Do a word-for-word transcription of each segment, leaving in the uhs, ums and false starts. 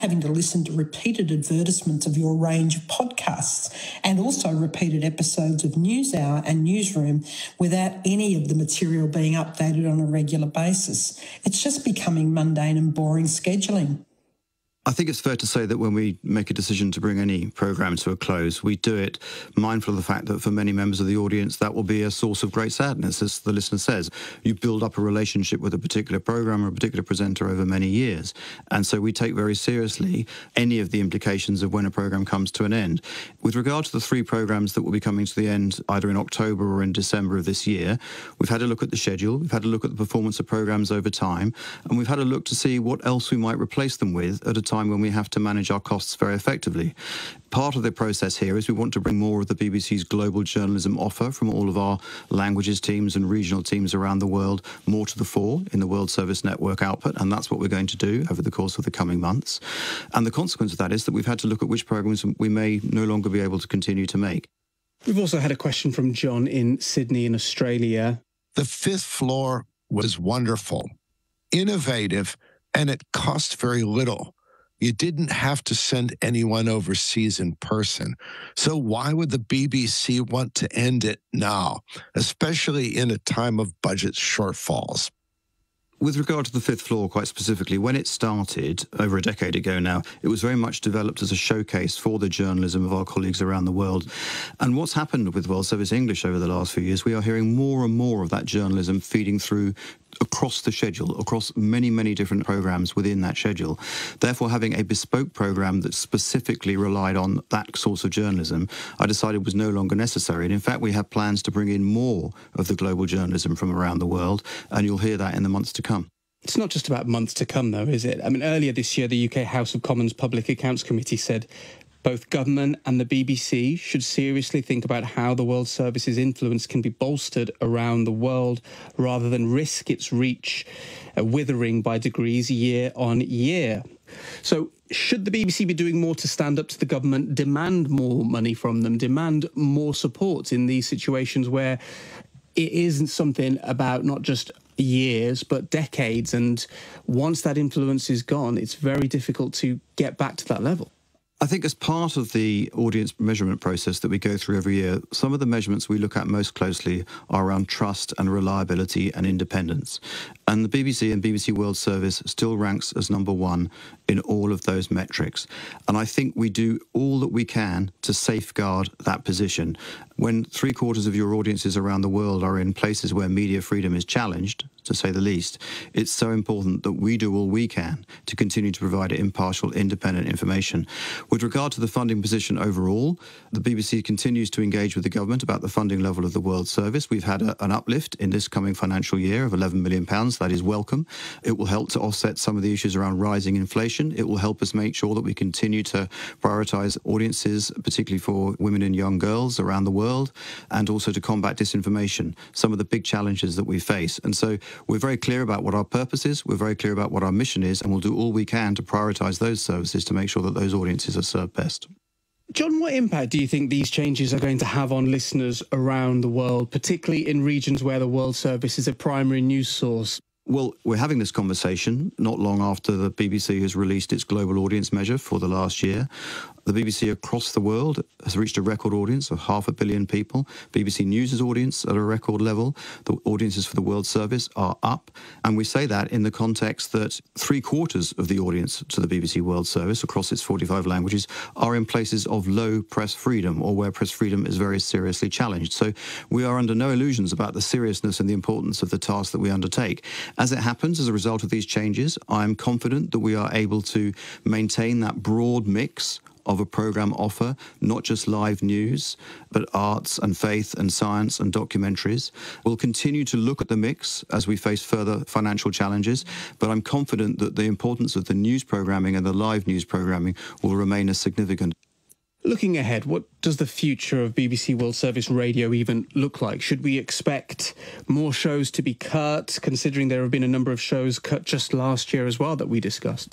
having to listen to repeated advertisements of your range of podcasts and also repeated episodes of NewsHour and Newsroom without any of the material being updated on a regular basis. It's just becoming mundane and boring scheduling. I think it's fair to say that when we make a decision to bring any programme to a close, we do it mindful of the fact that for many members of the audience, that will be a source of great sadness. As the listener says, you build up a relationship with a particular programme or a particular presenter over many years. And so we take very seriously any of the implications of when a programme comes to an end. With regard to the three programmes that will be coming to the end either in October or in December of this year, we've had a look at the schedule, we've had a look at the performance of programmes over time, and we've had a look to see what else we might replace them with at a time when we have to manage our costs very effectively. Part of the process here is we want to bring more of the B B C's global journalism offer from all of our languages teams and regional teams around the world more to the fore in the World Service Network output, and that's what we're going to do over the course of the coming months. And the consequence of that is that we've had to look at which programmes we may no longer be able to continue to make. We've also had a question from John in Sydney in Australia. The fifth floor was wonderful, innovative, and it cost very little. You didn't have to send anyone overseas in person. So why would the B B C want to end it now, especially in a time of budget shortfalls? With regard to the fifth floor, quite specifically, when it started over a decade ago now, it was very much developed as a showcase for the journalism of our colleagues around the world. And what's happened with World Service English over the last few years, we are hearing more and more of that journalism feeding through across the schedule, across many, many different programmes within that schedule. Therefore, having a bespoke programme that specifically relied on that source of journalism, I decided was no longer necessary. And in fact, we have plans to bring in more of the global journalism from around the world, and you'll hear that in the months to come. It's not just about months to come, though, is it? I mean, earlier this year, the U K House of Commons Public Accounts Committee said both government and the B B C should seriously think about how the World Service's influence can be bolstered around the world rather than risk its reach uh, withering by degrees year on year. So should the B B C be doing more to stand up to the government, demand more money from them, demand more support in these situations where it isn't something about not just years but decades, and once that influence is gone, it's very difficult to get back to that level? I think as part of the audience measurement process that we go through every year, some of the measurements we look at most closely are around trust and reliability and independence. And the B B C and B B C World Service still ranks as number one in all of those metrics. And I think we do all that we can to safeguard that position. When three quarters of your audiences around the world are in places where media freedom is challenged, to say the least, it's so important that we do all we can to continue to provide impartial, independent information. With regard to the funding position overall, the B B C continues to engage with the government about the funding level of the World Service. We've had a, an uplift in this coming financial year of eleven million pounds. That is welcome. It will help to offset some of the issues around rising inflation. It will help us make sure that we continue to prioritise audiences, particularly for women and young girls around the world, and also to combat disinformation, some of the big challenges that we face. And so we're very clear about what our purpose is, we're very clear about what our mission is, and we'll do all we can to prioritise those services to make sure that those audiences are served best. John, what impact do you think these changes are going to have on listeners around the world, particularly in regions where the World Service is a primary news source? Well, we're having this conversation not long after the B B C has released its global audience measure for the last year. The B B C across the world has reached a record audience of half a billion people. B B C News' audience at a record level. The audiences for the World Service are up. And we say that in the context that three quarters of the audience to the B B C World Service across its forty-five languages are in places of low press freedom or where press freedom is very seriously challenged. So we are under no illusions about the seriousness and the importance of the task that we undertake. As it happens, as a result of these changes, I'm confident that we are able to maintain that broad mix of a programme offer, not just live news, but arts and faith and science and documentaries. We'll continue to look at the mix as we face further financial challenges, but I'm confident that the importance of the news programming and the live news programming will remain as significant. Looking ahead, what does the future of B B C World Service Radio even look like? Should we expect more shows to be cut, considering there have been a number of shows cut just last year as well that we discussed?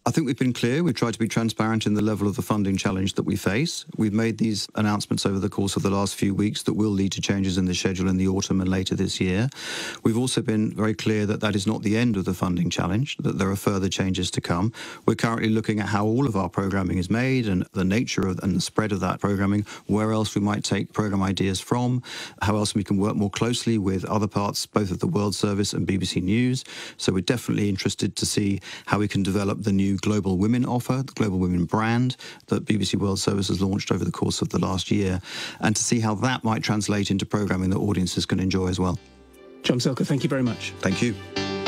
I think we've been clear. We've tried to be transparent in the level of the funding challenge that we face. We've made these announcements over the course of the last few weeks that will lead to changes in the schedule in the autumn and later this year. We've also been very clear that that is not the end of the funding challenge, that there are further changes to come. We're currently looking at how all of our programming is made and the nature of and the spread of that programming, where else we might take program ideas from, how else we can work more closely with other parts, both of the World Service and B B C News. So we're definitely interested to see how we can develop the new Global Women offer, the Global Women brand that B B C World Service has launched over the course of the last year, and to see how that might translate into programming that audiences can enjoy as well. John Silker, thank you very much. Thank you.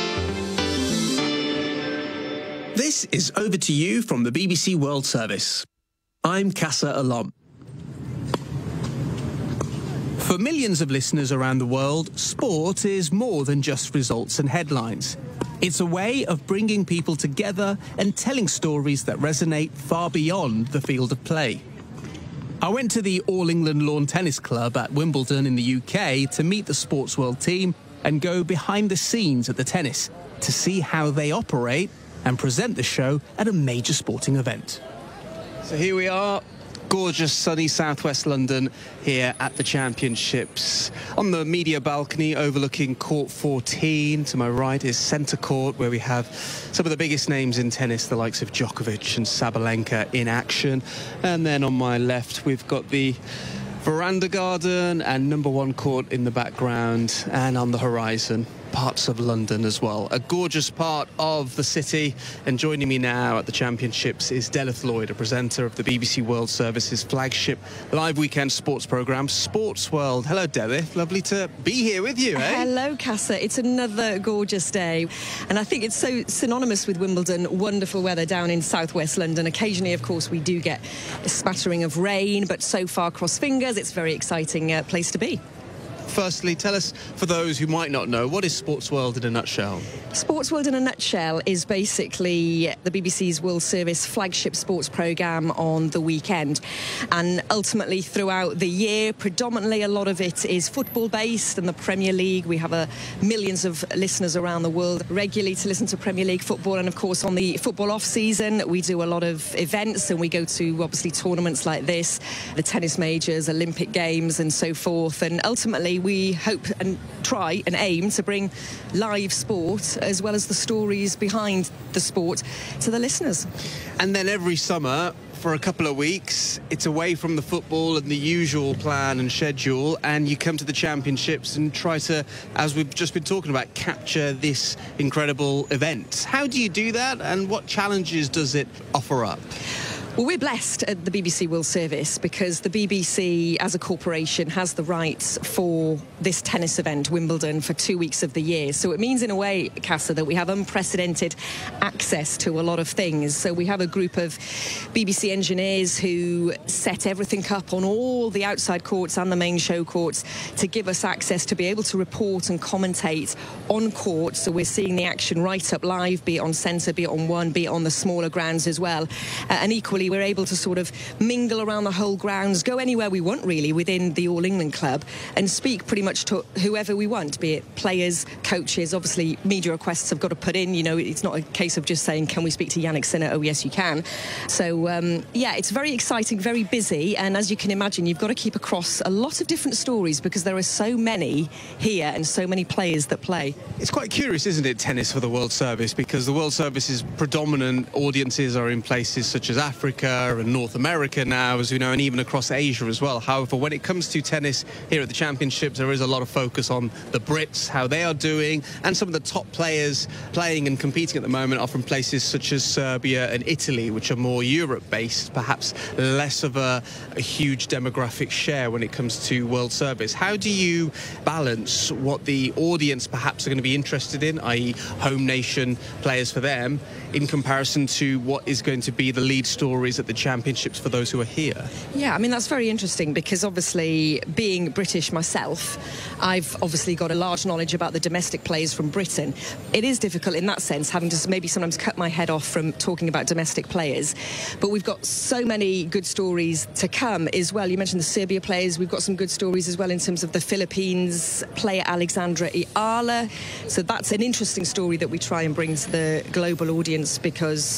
This is Over to You from the B B C World Service. I'm Casa Alom. For millions of listeners around the world, sport is more than just results and headlines. It's a way of bringing people together and telling stories that resonate far beyond the field of play. I went to the All England Lawn Tennis Club at Wimbledon in the U K to meet the Sports World team and go behind the scenes at the tennis to see how they operate and present the show at a major sporting event. So here we are. Gorgeous sunny southwest London here at the Championships. On the media balcony overlooking Court fourteen, to my right is Centre Court, where we have some of the biggest names in tennis, the likes of Djokovic and Sabalenka in action. And then on my left we've got the Veranda Garden and number one court in the background, and on the horizon parts of London as well. A gorgeous part of the city. And joining me now at the Championships is Delith Lloyd, a presenter of the B B C World Service's flagship live weekend sports programme, Sports World. Hello, Delith. Lovely to be here with you, eh? Hello, Casa. It's another gorgeous day. And I think it's so synonymous with Wimbledon. Wonderful weather down in southwest London. Occasionally, of course, we do get a smattering of rain, but so far, cross fingers, it's a very exciting uh, place to be. Firstly, tell us, for those who might not know, what is Sports World in a nutshell? Sports World in a nutshell is basically the B B C's World Service flagship sports programme on the weekend. And ultimately, throughout the year, predominantly a lot of it is football-based and the Premier League. We have uh, millions of listeners around the world regularly to listen to Premier League football. And, of course, on the football off-season, we do a lot of events and we go to, obviously, tournaments like this, the tennis majors, Olympic Games and so forth. And ultimately, we hope and try and aim to bring live sport as well as the stories behind the sport to the listeners. And then every summer, for a couple of weeks, it's away from the football and the usual plan and schedule, and you come to the Championships and try to, as we've just been talking about, capture this incredible event. How do you do that, and what challenges does it offer up? Well, we're blessed at the B B C World Service because the B B C, as a corporation, has the rights for this tennis event, Wimbledon, for two weeks of the year. So it means, in a way, Casa, that we have unprecedented access to a lot of things. So we have a group of B B C engineers who set everything up on all the outside courts and the main show courts to give us access to be able to report and commentate on court. So we're seeing the action right up live, be it on centre, be it on one, be it on the smaller grounds as well. Uh, and equally, we're able to sort of mingle around the whole grounds, go anywhere we want really within the All England Club and speak pretty much to whoever we want, be it players, coaches. Obviously, media requests have got to put in, you know, it's not a case of just saying, can we speak to Yannick Sinner? Oh, yes, you can. So, um, yeah, it's very exciting, very busy. And as you can imagine, you've got to keep across a lot of different stories because there are so many here and so many players that play. It's quite curious, isn't it, tennis for the World Service? Because the World Service's predominant audiences are in places such as Africa and North America now, as we know, and even across Asia as well. However, when it comes to tennis here at the Championships, there is a lot of focus on the Brits, how they are doing, and some of the top players playing and competing at the moment are from places such as Serbia and Italy, which are more Europe-based, perhaps less of a, a huge demographic share when it comes to World Service. How do you balance what the audience perhaps are going to be interested in, that is home nation players for them, in comparison to what is going to be the lead stories at the Championships for those who are here? Yeah, I mean, that's very interesting because obviously, being British myself, I've obviously got a large knowledge about the domestic players from Britain. It is difficult in that sense, having to maybe sometimes cut my head off from talking about domestic players. But we've got so many good stories to come as well. You mentioned the Serbia players. We've got some good stories as well in terms of the Philippines player Alexandra Iala. So that's an interesting story that we try and bring to the global audience because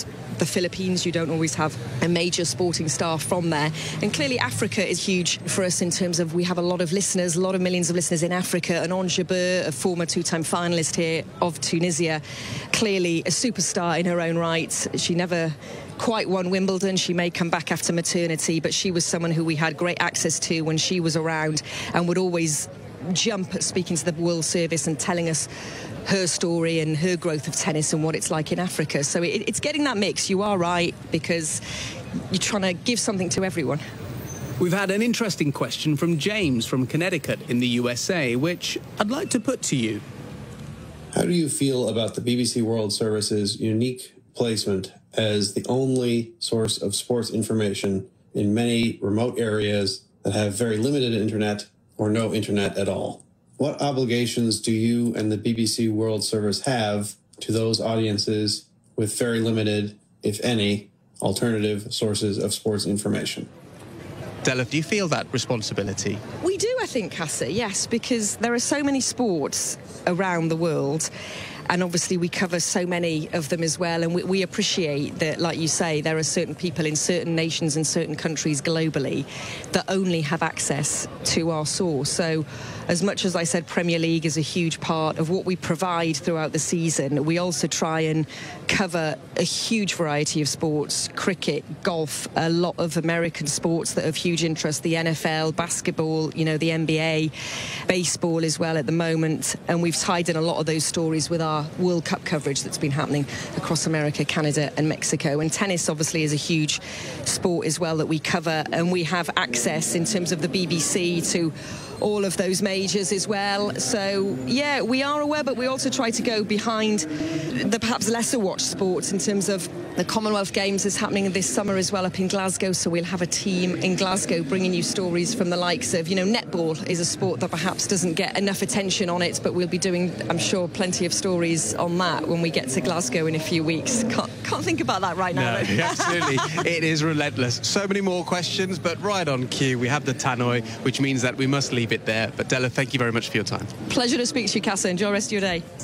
the Philippines. You don't always have a major sporting star from there. And clearly Africa is huge for us in terms of we have a lot of listeners, a lot of millions of listeners in Africa. And Ange Jabeur, a former two-time finalist here of Tunisia, clearly a superstar in her own right. She never quite won Wimbledon. She may come back after maternity, but she was someone who we had great access to when she was around and would always jump at speaking to the World Service and telling us her story and her growth of tennis and what it's like in Africa. So it, it's getting that mix. You are right, because you're trying to give something to everyone. We've had an interesting question from James from Connecticut in the U S A, which I'd like to put to you. How do you feel about the B B C World Service's unique placement as the only source of sports information in many remote areas that have very limited internet or no internet at all? What obligations do you and the B B C World Service have to those audiences with very limited, if any, alternative sources of sports information? Della, do you feel that responsibility? We do, I think, Casa, yes, because there are so many sports around the world. And obviously we cover so many of them as well. And we, we appreciate that, like you say, there are certain people in certain nations and certain countries globally that only have access to our source. So as much as I said Premier League is a huge part of what we provide throughout the season, we also try and cover a huge variety of sports: cricket, golf, a lot of American sports that have huge interest, the N F L, basketball, you know, the N B A, baseball as well at the moment. And we've tied in a lot of those stories with our World Cup coverage that's been happening across America, Canada and Mexico. And tennis obviously is a huge sport as well that we cover, and we have access in terms of the B B C to all of those majors as well. So yeah, we are aware, but we also try to go behind the perhaps lesser watched sports in terms of the Commonwealth Games is happening this summer as well up in Glasgow, so we'll have a team in Glasgow bringing you stories from the likes of, you know, netball is a sport that perhaps doesn't get enough attention on it, but we'll be doing, I'm sure, plenty of stories on that when we get to Glasgow in a few weeks. Can't, can't think about that right now. No, absolutely. It is relentless. So many more questions, but right on cue, we have the tannoy, which means that we must leave it there. But Della, thank you very much for your time. Pleasure to speak to you, Casa. Enjoy the rest of your day.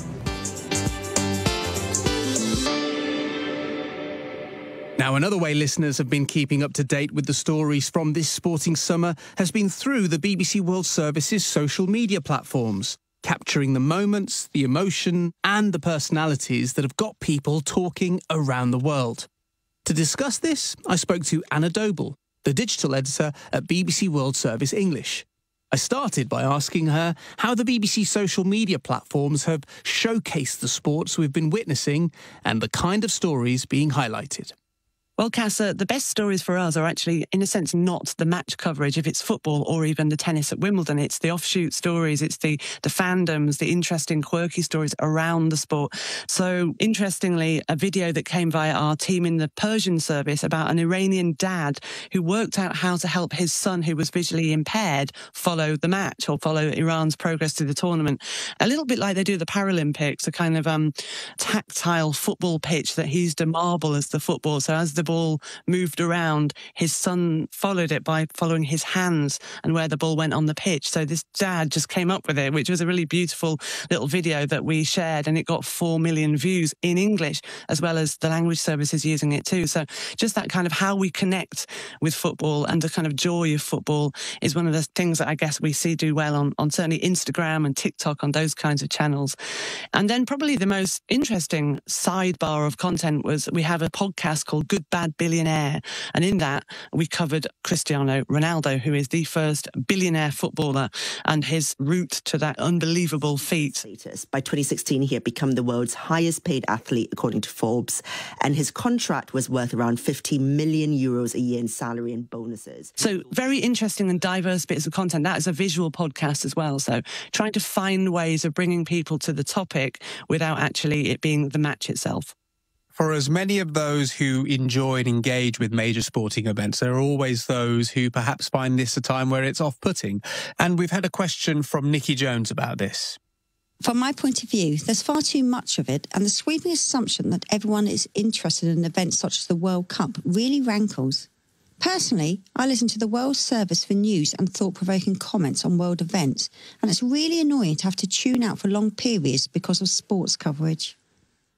Now, another way listeners have been keeping up to date with the stories from this sporting summer has been through the B B C World Service's social media platforms, capturing the moments, the emotion and the personalities that have got people talking around the world. To discuss this, I spoke to Anna Doble, the digital editor at B B C World Service English. I started by asking her how the B B C social media platforms have showcased the sports we've been witnessing and the kind of stories being highlighted. Well, Casa, the best stories for us are actually, in a sense, not the match coverage, if it's football or even the tennis at Wimbledon. It's the offshoot stories, it's the, the fandoms, the interesting, quirky stories around the sport. So, interestingly, a video that came via our team in the Persian service about an Iranian dad who worked out how to help his son, who was visually impaired, follow the match or follow Iran's progress through the tournament. A little bit like they do the Paralympics, a kind of um, tactile football pitch that he used to marble as the football. So as the ball moved around, his son followed it by following his hands and where the ball went on the pitch. So this dad just came up with it, which was a really beautiful little video that we shared, and it got four million views in English, as well as the language services using it too. So just that kind of how we connect with football and the kind of joy of football is one of the things that I guess we see do well on, on certainly Instagram and TikTok, on those kinds of channels. And then probably the most interesting sidebar of content was we have a podcast called Good Bad Billionaire, and in that we covered Cristiano Ronaldo, who is the first billionaire footballer, and his route to that unbelievable feat. By twenty sixteen, he had become the world's highest paid athlete according to Forbes, and his contract was worth around fifty million euros a year in salary and bonuses. So very interesting and diverse bits of content. That is a visual podcast as well, so trying to find ways of bringing people to the topic without actually it being the match itself. For as many of those who enjoy and engage with major sporting events, there are always those who perhaps find this a time where it's off-putting. And we've had a question from Nikki Jones about this. From my point of view, there's far too much of it, and the sweeping assumption that everyone is interested in events such as the World Cup really rankles. Personally, I listen to the World Service for news and thought-provoking comments on world events, and it's really annoying to have to tune out for long periods because of sports coverage.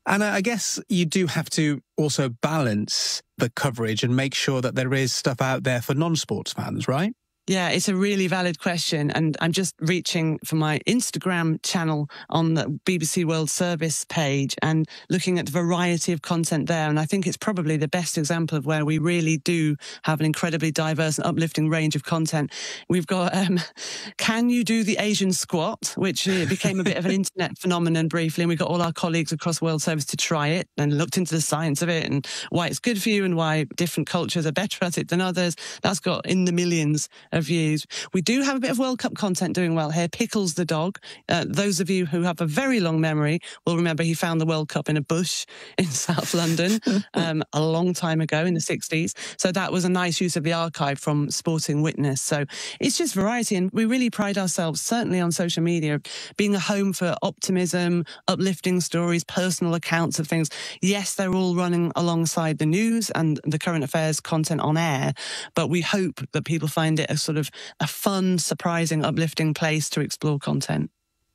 And I guess you do have to also balance the coverage and make sure that there is stuff out there for non-sports fans, right? Yeah, it's a really valid question. And I'm just reaching for my Instagram channel on the B B C World Service page and looking at the variety of content there. And I think it's probably the best example of where we really do have an incredibly diverse and uplifting range of content. We've got, um, Can You Do the Asian Squat, which uh, became a bit of an internet phenomenon briefly. And we got all our colleagues across World Service to try it and looked into the science of it and why it's good for you and why different cultures are better at it than others. That's got in the millions of views. We do have a bit of World Cup content doing well here. Pickles the dog. Uh, those of you who have a very long memory will remember he found the World Cup in a bush in South London um, a long time ago in the sixties. So that was a nice use of the archive from Sporting Witness. So it's just variety. And we really pride ourselves, certainly on social media, being a home for optimism, uplifting stories, personal accounts of things. Yes, they're all running alongside the news and the current affairs content on air, but we hope that people find it a sort of a fun, surprising, uplifting place to explore content.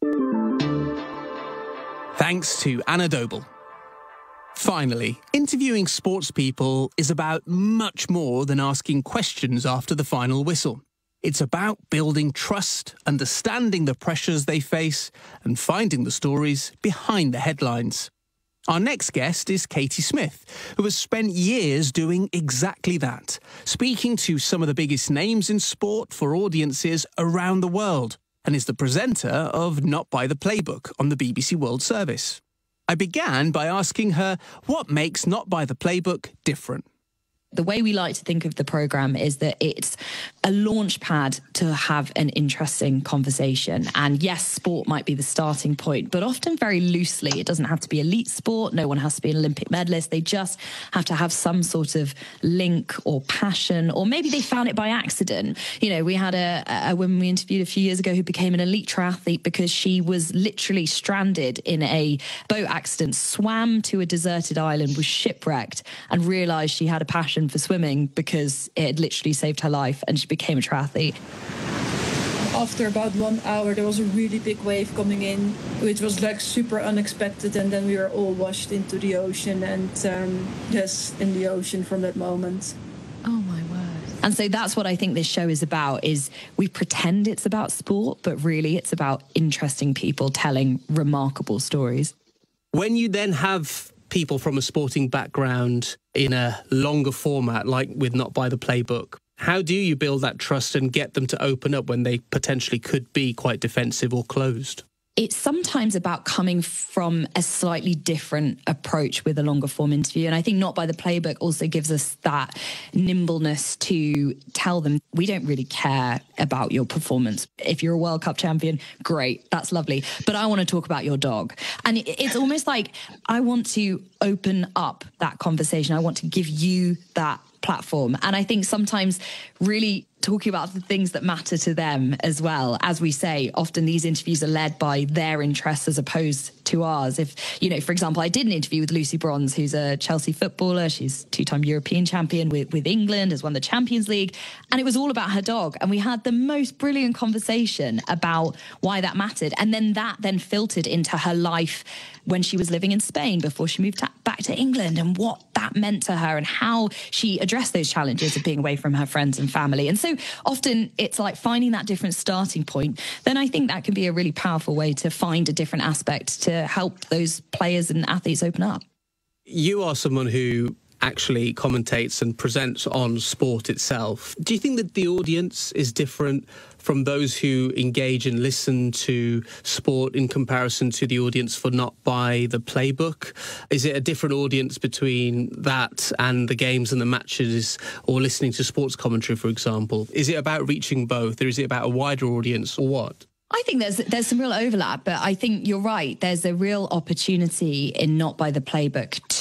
Thanks to Anna Doble. Finally, interviewing sports people is about much more than asking questions after the final whistle. It's about building trust, understanding the pressures they face, and finding the stories behind the headlines. Our next guest is Katie Smith, who has spent years doing exactly that, speaking to some of the biggest names in sport for audiences around the world, and is the presenter of Not by the Playbook on the B B C World Service. I began by asking her what makes Not by the Playbook different. The way we like to think of the programme is that it's a launch pad to have an interesting conversation. And yes, sport might be the starting point, but often very loosely. It doesn't have to be elite sport. No one has to be an Olympic medalist. They just have to have some sort of link or passion, or maybe they found it by accident. You know, we had a, a woman we interviewed a few years ago who became an elite triathlete because she was literally stranded in a boat accident, swam to a deserted island, was shipwrecked, and realised she had a passion for swimming because it had literally saved her life, and she became a triathlete. After about one hour, there was a really big wave coming in, which was like super unexpected, and then we were all washed into the ocean and um, just in the ocean from that moment. Oh my word. And so that's what I think this show is about, is we pretend it's about sport, but really it's about interesting people telling remarkable stories. When you then have people from a sporting background in a longer format, like with Not by the Playbook, how do you build that trust and get them to open up when they potentially could be quite defensive or closed? It's sometimes about coming from a slightly different approach with a longer form interview. And I think Not by the Playbook also gives us that nimbleness to tell them, we don't really care about your performance. If you're a World Cup champion, great, that's lovely. But I want to talk about your dog. And it's almost like I want to open up that conversation. I want to give you that platform. And I think sometimes really talking about the things that matter to them as well. As we say, often these interviews are led by their interests as opposed to ours. If, you know, for example, I did an interview with Lucy Bronze, who's a Chelsea footballer. She's two-time European champion with, with England, has won the Champions League. And it was all about her dog. And we had the most brilliant conversation about why that mattered. And then that then filtered into her life when she was living in Spain before she moved to, back to England, and what that meant to her and how she addressed those challenges of being away from her friends and family. And so often it's like finding that different starting point. Then I think that can be a really powerful way to find a different aspect to help those players and athletes open up. You are someone who actually commentates and presents on sport itself. Do you think that the audience is different from those who engage and listen to sport in comparison to the audience for Not by the Playbook? Is it a different audience between that and the games and the matches, or listening to sports commentary, for example? Is it about reaching both, or is it about a wider audience, or what? I think there's there's some real overlap, but I think you're right. There's a real opportunity in Not by the Playbook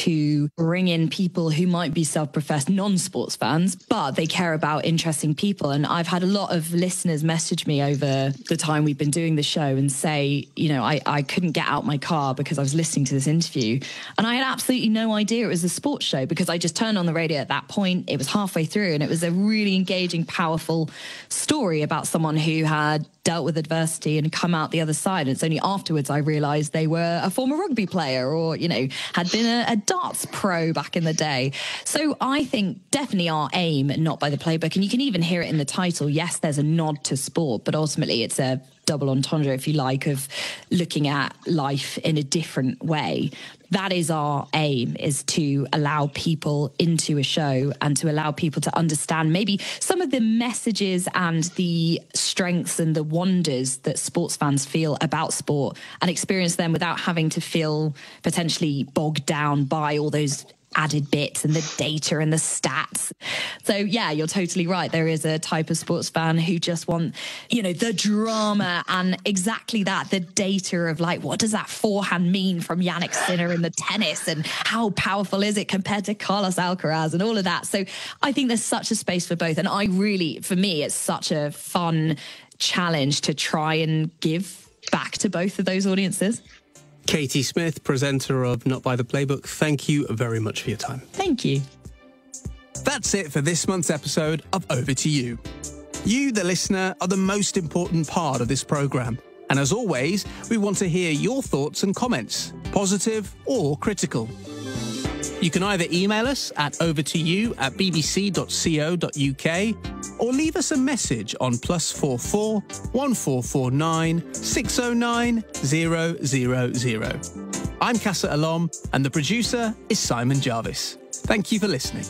to bring in people who might be self-professed non-sports fans, but they care about interesting people. And I've had a lot of listeners message me over the time we've been doing the show and say, you know, I, I couldn't get out my car because I was listening to this interview. And I had absolutely no idea it was a sports show because I just turned on the radio at that point. It was halfway through and it was a really engaging, powerful story about someone who had dealt with adversity and come out the other side. And it's only afterwards I realised they were a former rugby player or, you know, had been a, a darts pro back in the day. So I think definitely our aim, Not by the Playbook, and you can even hear it in the title, yes, there's a nod to sport, but ultimately it's a double entendre, if you like, of looking at life in a different way. That is our aim, is to allow people into a show and to allow people to understand maybe some of the messages and the strengths and the wonders that sports fans feel about sport and experience them without having to feel potentially bogged down by all those added bits and the data and the stats. So yeah, you're totally right. There is a type of sports fan who just want, you know, the drama and exactly that, the data of like, what does that forehand mean from Jannik Sinner in the tennis and how powerful is it compared to Carlos Alcaraz and all of that. So I think there's such a space for both. And I really, for me, it's such a fun challenge to try and give back to both of those audiences. Katie Smith, presenter of Not by the Playbook, thank you very much for your time. Thank you. That's it for this month's episode of Over to You. You, the listener, are the most important part of this programme. And as always, we want to hear your thoughts and comments, positive or critical. You can either email us at overtoyou at bbc dot co dot uk or leave us a message on plus four four one four four nine six oh nine zero zero zero. I'm Casa Alom and the producer is Simon Jarvis. Thank you for listening.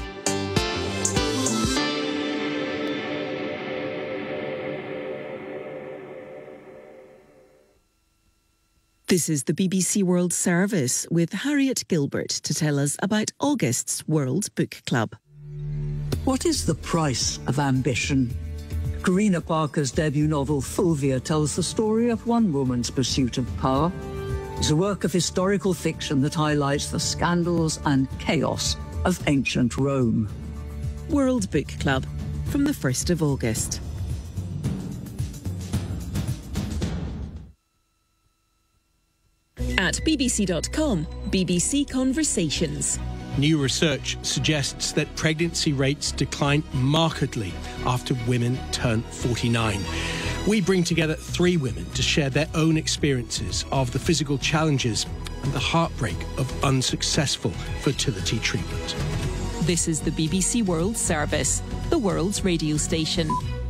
This is the B B C World Service with Harriet Gilbert to tell us about August's World Book Club. What is the price of ambition? Karina Parker's debut novel Fulvia tells the story of one woman's pursuit of power. It's a work of historical fiction that highlights the scandals and chaos of ancient Rome. World Book Club from the first of August. At b b c dot com, B B C Conversations. New research suggests that pregnancy rates decline markedly after women turn forty-nine. We bring together three women to share their own experiences of the physical challenges and the heartbreak of unsuccessful fertility treatment. This is the B B C World Service, the world's radio station.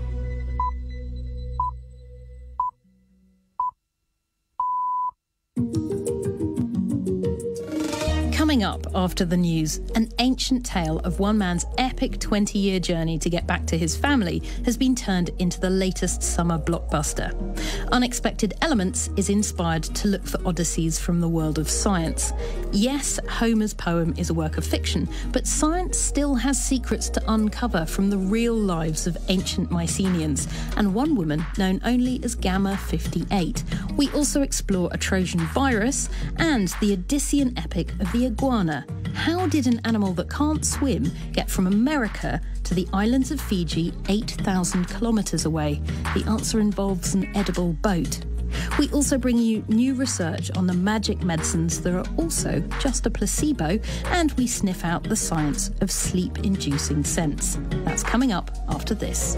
Coming up after the news, an ancient tale of one man's epic twenty-year journey to get back to his family has been turned into the latest summer blockbuster. Unexpected Elements is inspired to look for odysseys from the world of science. Yes, Homer's poem is a work of fiction, but science still has secrets to uncover from the real lives of ancient Mycenaeans, and one woman known only as Gamma fifty-eight. We also explore a Trojan virus and the Odyssean epic of the iguana. How did an animal that can't swim get from America to the islands of Fiji eight thousand kilometres away? The answer involves an edible boat. We also bring you new research on the magic medicines that are also just a placebo, and we sniff out the science of sleep-inducing scents. That's coming up after this.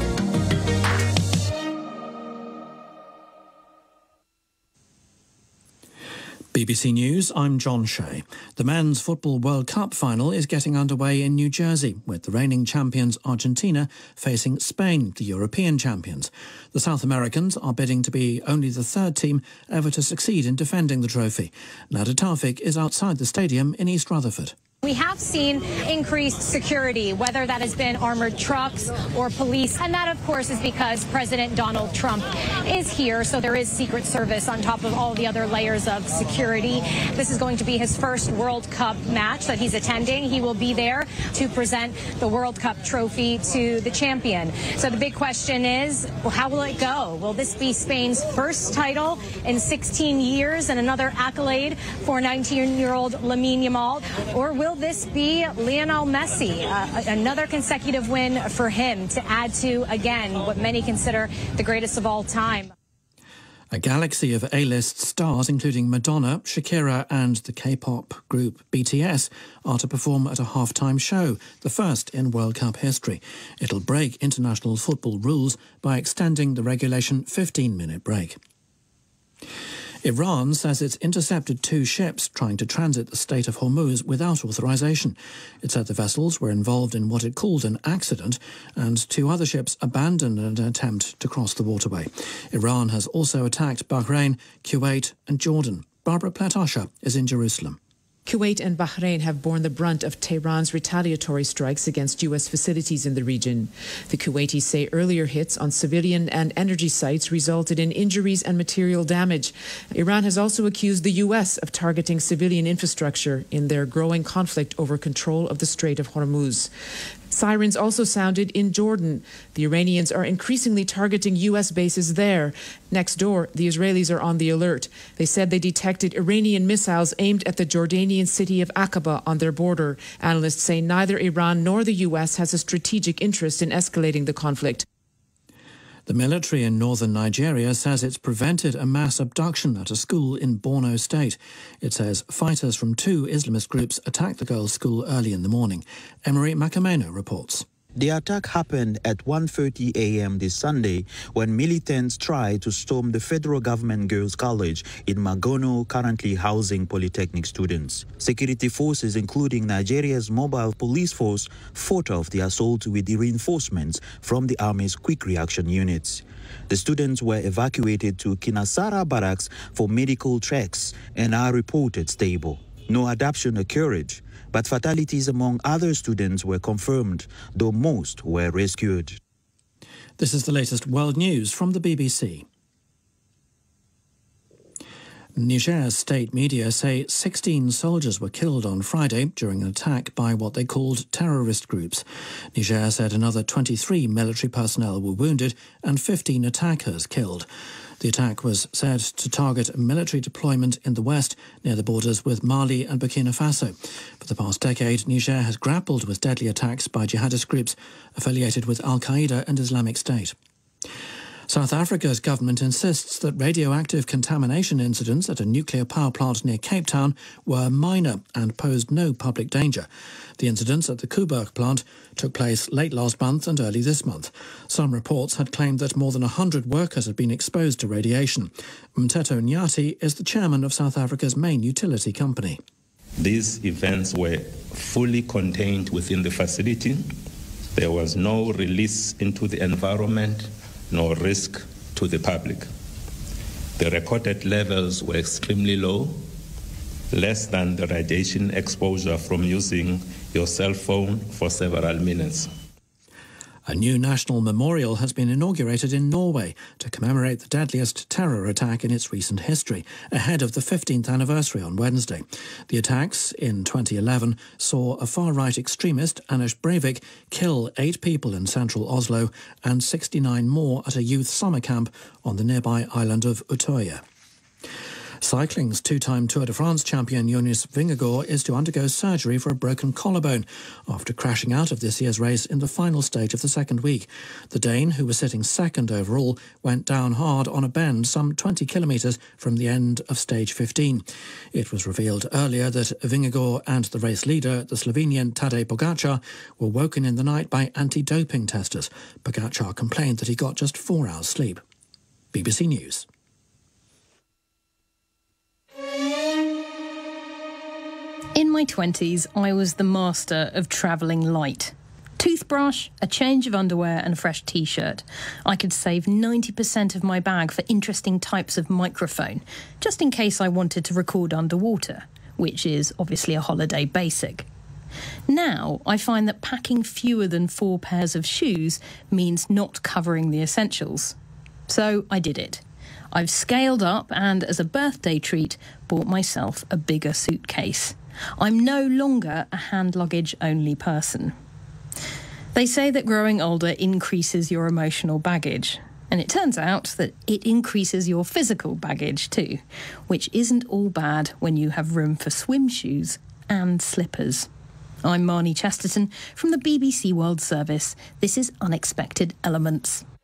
B B C News, I'm John Shea. The Men's Football World Cup final is getting underway in New Jersey, with the reigning champions Argentina facing Spain, the European champions. The South Americans are bidding to be only the third team ever to succeed in defending the trophy. Nader Tawfik is outside the stadium in East Rutherford. We have seen increased security, whether that has been armored trucks or police. And that, of course, is because President Donald Trump is here. So there is Secret Service on top of all the other layers of security. This is going to be his first World Cup match that he's attending. He will be there to present the World Cup trophy to the champion. So the big question is, well, how will it go? Will this be Spain's first title in sixteen years and another accolade for nineteen-year-old Lamine Yamal? Or will this be Lionel Messi, uh, another consecutive win for him to add to, again, what many consider the greatest of all time? A galaxy of A-list stars, including Madonna, Shakira and the K-pop group B T S, are to perform at a halftime show, the first in World Cup history. It'll break international football rules by extending the regulation fifteen-minute break. Iran says it's intercepted two ships trying to transit the Strait of Hormuz without authorization. It said the vessels were involved in what it called an accident, and two other ships abandoned an attempt to cross the waterway. Iran has also attacked Bahrain, Kuwait and Jordan. Barbara Platasha is in Jerusalem. Kuwait and Bahrain have borne the brunt of Tehran's retaliatory strikes against U S facilities in the region. The Kuwaitis say earlier hits on civilian and energy sites resulted in injuries and material damage. Iran has also accused the U S of targeting civilian infrastructure in their growing conflict over control of the Strait of Hormuz. Sirens also sounded in Jordan. The Iranians are increasingly targeting U S bases there. Next door, the Israelis are on the alert. They said they detected Iranian missiles aimed at the Jordanian city of Aqaba on their border. Analysts say neither Iran nor the U S has a strategic interest in escalating the conflict. The military in northern Nigeria says it's prevented a mass abduction at a school in Borno State. It says fighters from two Islamist groups attacked the girls' school early in the morning. Emery Makameno reports. The attack happened at one thirty a m this Sunday when militants tried to storm the federal government girls' college in Magono, currently housing polytechnic students. Security forces, including Nigeria's mobile police force, fought off the assault with the reinforcements from the army's quick reaction units. The students were evacuated to Kinasara barracks for medical checks and are reported stable. No adoption occurred, but fatalities among other students were confirmed, though most were rescued. This is the latest world news from the B B C. Niger's state media say sixteen soldiers were killed on Friday during an attack by what they called terrorist groups. Niger said another twenty-three military personnel were wounded and fifteen attackers killed. The attack was said to target a military deployment in the west near the borders with Mali and Burkina Faso. For the past decade, Niger has grappled with deadly attacks by jihadist groups affiliated with Al-Qaeda and Islamic State. South Africa's government insists that radioactive contamination incidents at a nuclear power plant near Cape Town were minor and posed no public danger. The incidents at the Koeberg plant took place late last month and early this month. Some reports had claimed that more than one hundred workers had been exposed to radiation. Mteto Nyati is the chairman of South Africa's main utility company. These events were fully contained within the facility. There was no release into the environment, no risk to the public. The recorded levels were extremely low, less than the radiation exposure from using your cell phone for several minutes. A new national memorial has been inaugurated in Norway to commemorate the deadliest terror attack in its recent history, ahead of the fifteenth anniversary on Wednesday. The attacks in twenty eleven saw a far-right extremist, Anders Breivik, kill eight people in central Oslo and sixty-nine more at a youth summer camp on the nearby island of Utøya. Cycling's two-time Tour de France champion Jonas Vingegaard is to undergo surgery for a broken collarbone after crashing out of this year's race in the final stage of the second week. The Dane, who was sitting second overall, went down hard on a bend some twenty kilometres from the end of stage fifteen. It was revealed earlier that Vingegaard and the race leader, the Slovenian Tadej Pogačar, were woken in the night by anti-doping testers. Pogačar complained that he got just four hours sleep. B B C News. In my twenties, I was the master of travelling light. Toothbrush, a change of underwear and a fresh T-shirt. I could save ninety percent of my bag for interesting types of microphone, just in case I wanted to record underwater, which is obviously a holiday basic. Now I find that packing fewer than four pairs of shoes means not covering the essentials. So I did it. I've scaled up and, as a birthday treat, bought myself a bigger suitcase. I'm no longer a hand luggage only person. They say that growing older increases your emotional baggage. And it turns out that it increases your physical baggage too, which isn't all bad when you have room for swim shoes and slippers. I'm Marnie Chesterton from the B B C World Service. This is Unexpected Elements.